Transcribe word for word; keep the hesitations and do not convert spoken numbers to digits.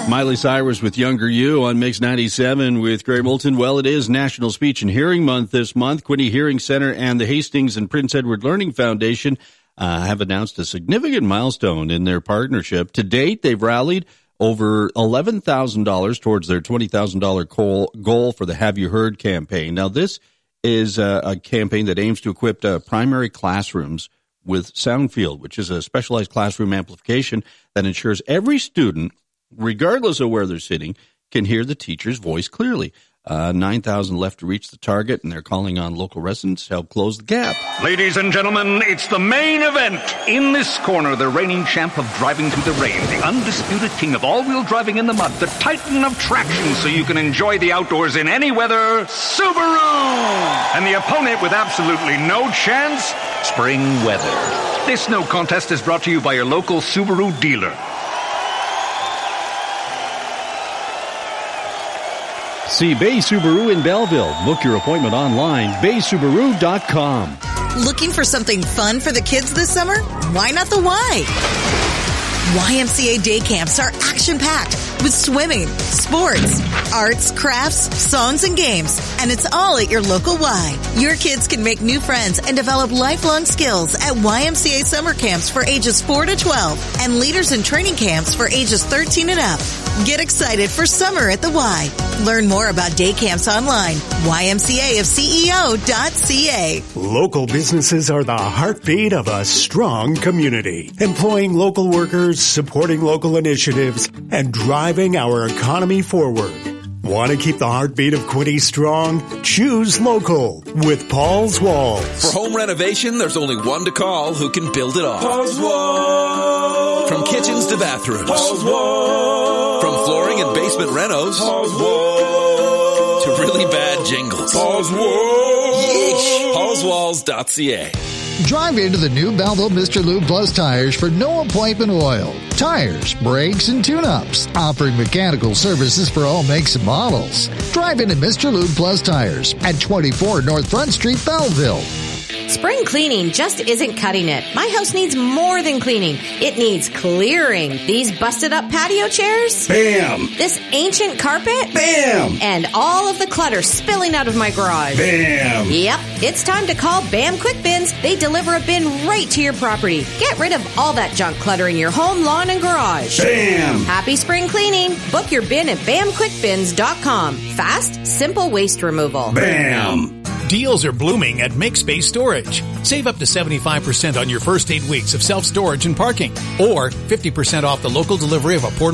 Miley Cyrus with Younger You on Mix ninety-seven with Greg Moulton. Well, it is National Speech and Hearing Month this month. Quinte Hearing Center and the Hastings and Prince Edward Learning Foundation uh, have announced a significant milestone in their partnership. To date, they've rallied over eleven thousand dollars towards their twenty thousand dollars goal for the Have You Heard campaign. Now, this is a, a campaign that aims to equip uh, primary classrooms with Soundfield, which is a specialized classroom amplification that ensures every student, regardless of where they're sitting, can hear the teacher's voice clearly. Uh, nine thousand left to reach the target, and they're calling on local residents to help close the gap. Ladies and gentlemen, it's the main event. In this corner, the reigning champ of driving through the rain, the undisputed king of all-wheel driving in the mud, the titan of traction so you can enjoy the outdoors in any weather, Subaru! And the opponent with absolutely no chance, spring weather. This no contest is brought to you by your local Subaru dealer. See Bay Subaru in Belleville. Book your appointment online, bay subaru dot com. Looking for something fun for the kids this summer? Why not the Y? Y M C A day camps are action-packed with swimming, sports, arts, crafts, songs, and games. And it's all at your local Y. Your kids can make new friends and develop lifelong skills at Y M C A summer camps for ages four to twelve and leaders in training camps for ages thirteen and up. Get excited for summer at the Y. Learn more about day camps online. Y M C A of C E O dot C A. Local businesses are the heartbeat of a strong community. Employing local workers, supporting local initiatives, and driving our economy forward. Want to keep the heartbeat of Quinte strong? Choose local with Paul's Walls. For home renovation, there's only one to call who can build it all. Paul's Walls. From kitchens to bathrooms. Paul's Walls. From flooring and basement renos. Paul's Walls. To really bad jingles. Paul's Walls. Yeesh. Paul's Walls dot C A. Drive into the new Belleville Mister Lube Plus tires for no appointment oil, tires, brakes, and tune-ups. Offering mechanical services for all makes and models. Drive into Mister Lube Plus tires at twenty-four North Front Street, Belleville. Spring cleaning just isn't cutting it. My house needs more than cleaning. It needs clearing. These busted up patio chairs. Bam! This ancient carpet. Bam! And all of the clutter spilling out of my garage. Bam! Yep, it's time to call Bam Quick Bins. They deliver a bin right to your property. Get rid of all that junk cluttering your home, lawn, and garage. Bam! Happy spring cleaning. Book your bin at bam quick bins dot com. Fast, simple waste removal. Bam! Deals are blooming at MakeSpace Storage. Save up to seventy-five percent on your first eight weeks of self-storage and parking, or fifty percent off the local delivery of a portable